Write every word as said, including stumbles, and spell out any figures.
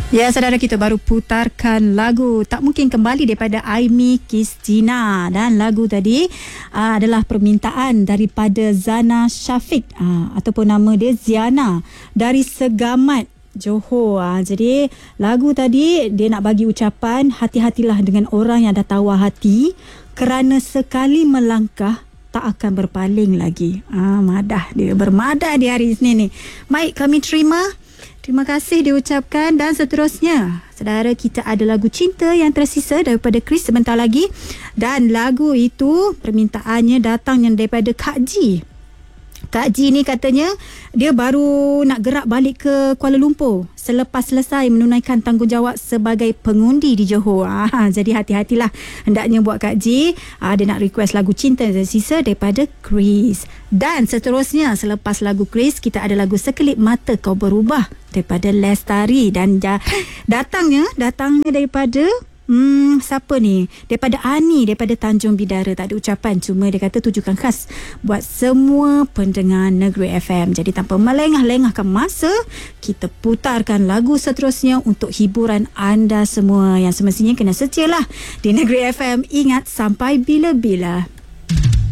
Ya, saudara, kita baru putarkan lagu Tak Mungkin Kembali daripada Aimee Christina, dan lagu tadi aa, adalah permintaan daripada Zana Syafiq, aa, ataupun nama dia Ziana dari Segamat, Johor. Ha, jadi lagu tadi dia nak bagi ucapan hati-hatilah dengan orang yang dah tawar hati, kerana sekali melangkah tak akan berpaling lagi. Ha, madah dia, bermadah di hari Isnin ni. Baik, kami terima. Terima kasih diucapkan. Dan seterusnya, saudara, kita ada lagu Cinta yang tersisa daripada Chris sebentar lagi. Dan lagu itu permintaannya datang yang daripada Kak Ji. Kak Ji ni katanya dia baru nak gerak balik ke Kuala Lumpur selepas selesai menunaikan tanggungjawab sebagai pengundi di Johor. Ah, jadi hati-hatilah hendaknya buat Kak Ji. Ah, dia nak request lagu Cinta yang tersisa daripada Chris. Dan seterusnya, selepas lagu Chris, kita ada lagu Sekelip Mata Kau Berubah daripada Lestari. Dan ja, datangnya datangnya daripada Hmm, siapa ni? Daripada Ani, daripada Tanjung Bidara. Tak ada ucapan, cuma dia kata tujukan khas buat semua pendengar Negeri F M. Jadi tanpa melengah-lengahkan masa, kita putarkan lagu seterusnya untuk hiburan anda semua yang semestinya kena setia lah di Negeri F M. Ingat, sampai bila-bila.